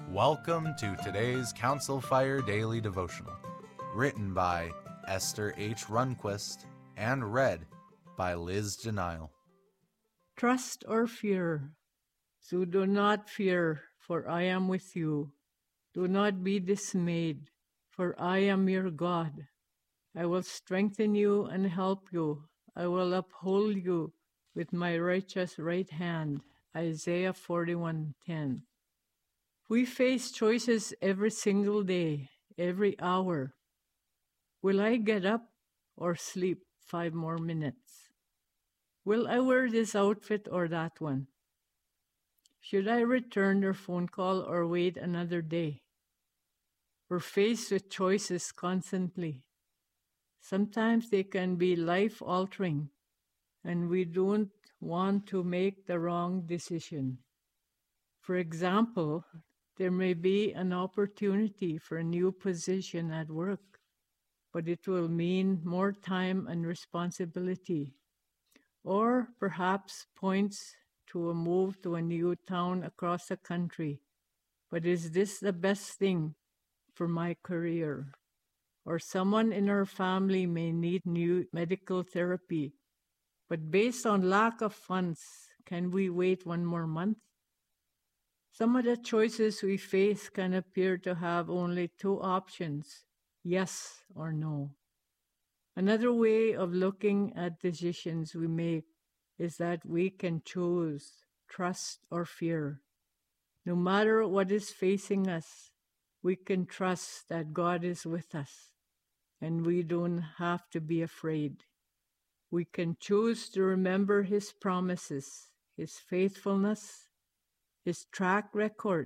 Welcome to today's Council Fire Daily Devotional, written by Esther H. Runquist and read by Liz Denial. Trust or fear. So do not fear, for I am with you. Do not be dismayed, for I am your God. I will strengthen you and help you. I will uphold you with my righteous right hand. Isaiah 41:10. We face choices every single day, every hour. Will I get up or sleep 5 more minutes? Will I wear this outfit or that one? Should I return their phone call or wait another day? We're faced with choices constantly. Sometimes they can be life-altering, and we don't want to make the wrong decision. For example, there may be an opportunity for a new position at work, but it will mean more time and responsibility, or perhaps points to a move to a new town across the country. But is this the best thing for my career? Or someone in our family may need new medical therapy, but based on lack of funds, can we wait 1 more month? Some of the choices we face can appear to have only 2 options, yes or no. Another way of looking at decisions we make is that we can choose trust or fear. No matter what is facing us, we can trust that God is with us, and we don't have to be afraid. We can choose to remember His promises, His faithfulness, His track record,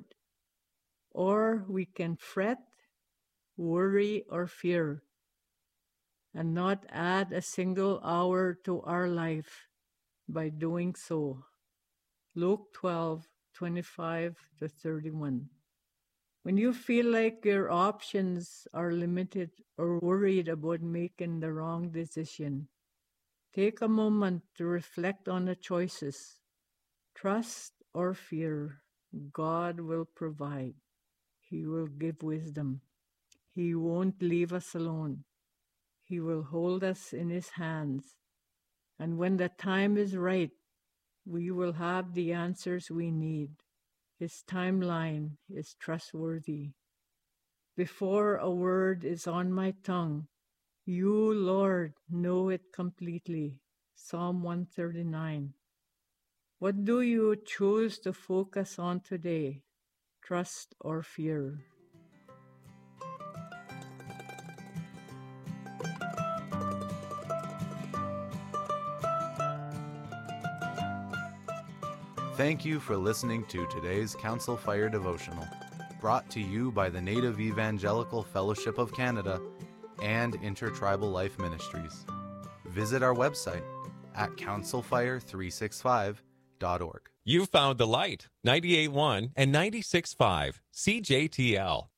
or we can fret, worry, or fear, and not add a single hour to our life by doing so. Luke 12:25-31. When you feel like your options are limited or worried about making the wrong decision, take a moment to reflect on the choices. Trust or fear, God will provide. He will give wisdom. He won't leave us alone. He will hold us in His hands. And when the time is right, we will have the answers we need. His timeline is trustworthy. Before a word is on my tongue, you, Lord, know it completely. Psalm 139. What do you choose to focus on today? Trust or fear? Thank you for listening to today's Council Fire Devotional, brought to you by the Native Evangelical Fellowship of Canada and Intertribal Life Ministries. Visit our website at councilfire365.org. You found the light, 98.1 and 96.5 CJTL.